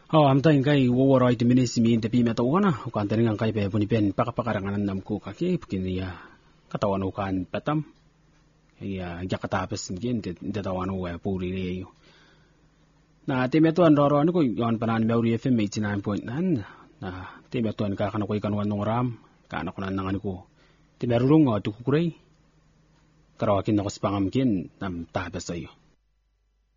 amta ingai woworo ite minisi mi inte pime to wana ukan teringang kai pe puni pen pakapakarangan nam ku kaki pukini ya katawan ukan patam ya jakata pes ngin de tawan wa puri re na time to an roro ko yon panan meuri FM 89.9 na time to an ka kana ko ikan wan ram kana ko nan ngani ko time rurung o tu kukurei karawakin ako spangam kin nam tabe sayo